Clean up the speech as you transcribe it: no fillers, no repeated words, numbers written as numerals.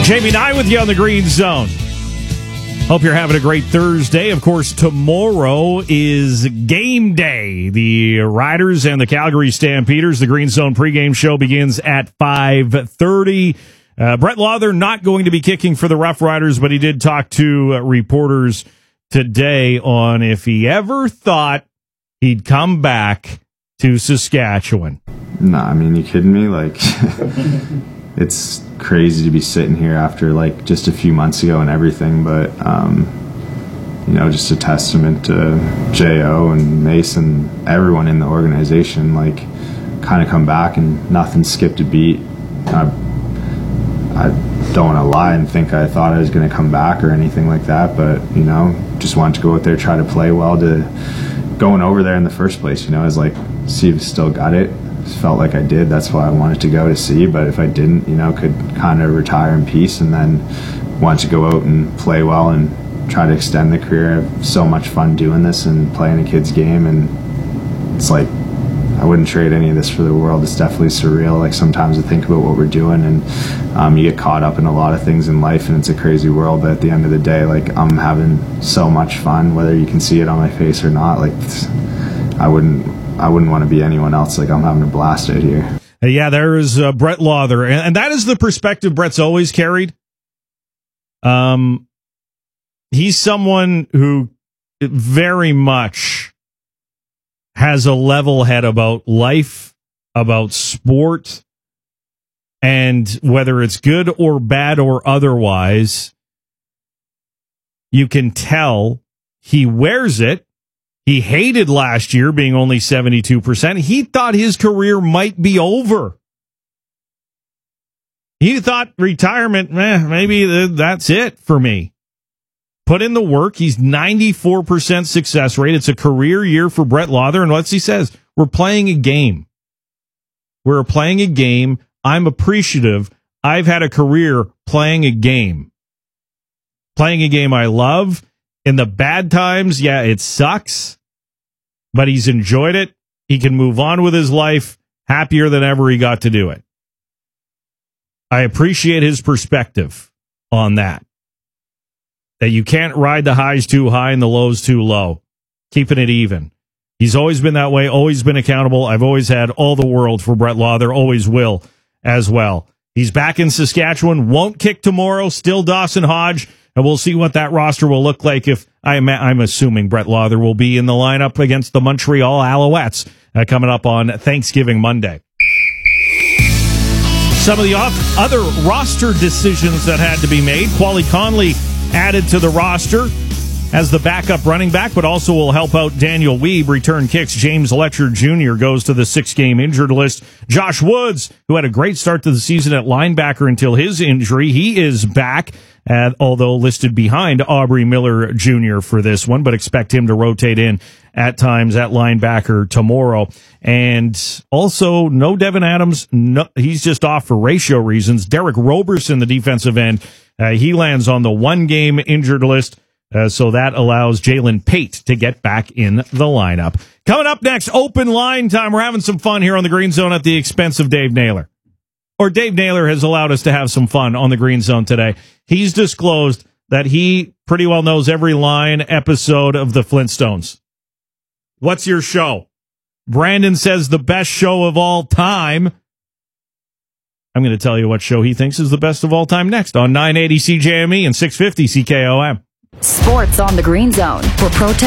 Jamie Nye with you on the Green Zone. Hope you're having a great Thursday. Of course, tomorrow is game day. The Riders and the Calgary Stampeders. The Green Zone pregame show begins at 5:30. Brett Lauther not going to be kicking for the Rough Riders, but he did talk to reporters today on if he ever thought he'd come back to Saskatchewan. Nah, I mean, you kidding me? Like, it's crazy to be sitting here after like just a few months ago and everything, but you know, just a testament to J.O. and Mason, everyone in the organization, like, kind of come back and nothing skipped a beat. I don't want to lie and think I thought I was going to come back or anything like that, but, you know, just wanted to go out there, try to play well, to going over there in the first place. You know, I was like, see if I still got it. Felt like I did. That's why I wanted to go to see, but if I didn't, you know, could kind of retire in peace, and then wanted to go out and play well and try to extend the career. I have so much fun doing this and playing a kid's game, and it's like I wouldn't trade any of this for the world. It's definitely surreal. Like, sometimes I think about what we're doing, and you get caught up in a lot of things in life, and it's a crazy world, but at the end of the day, like, I'm having so much fun, whether you can see it on my face or not. Like, I wouldn't want to be anyone else. Like, I'm having a blast out here. Yeah, there is Brett Lauther, and that is the perspective Brett's always carried. He's someone who very much has a level head about life, about sport, and whether it's good or bad or otherwise, you can tell he wears it. He hated last year being only 72%. He thought his career might be over. He thought retirement, maybe that's it for me. Put in the work. He's 94% success rate. It's a career year for Brett Lauther. And what's he says? We're playing a game. We're playing a game. I'm appreciative. I've had a career playing a game. Playing a game I love. In the bad times, yeah, it sucks, but he's enjoyed it. He can move on with his life happier than ever he got to do it. I appreciate his perspective on that. That you can't ride the highs too high and the lows too low. Keeping it even. He's always been that way, always been accountable. I've always had all the world for Brett Lauther, always will as well. He's back in Saskatchewan, won't kick tomorrow, still Dawson Hodge. And we'll see what that roster will look like. If I'm assuming Brett Lauther will be in the lineup against the Montreal Alouettes coming up on Thanksgiving Monday. Some of the other roster decisions that had to be made. Quali Conley added to the roster as the backup running back, but also will help out Daniel Weeb. Return kicks. James Letcher Jr. goes to the 6-game injured list. Josh Woods, who had a great start to the season at linebacker until his injury, he is back. Although listed behind Aubrey Miller Jr. for this one, but expect him to rotate in at times at linebacker tomorrow. And also, no Devin Adams. No, he's just off for ratio reasons. Derek Roberson, the defensive end, he lands on the 1-game injured list. So that allows Jalen Pate to get back in the lineup. Coming up next, open line time. We're having some fun here on the Green Zone at the expense of Dave Naylor. Or Dave Naylor has allowed us to have some fun on the Green Zone today. He's disclosed that he pretty well knows every line episode of the Flintstones. What's your show? Brandon says the best show of all time. I'm going to tell you what show he thinks is the best of all time next on 980 CJME and 650 CKOM. Sports on the Green Zone for Protect.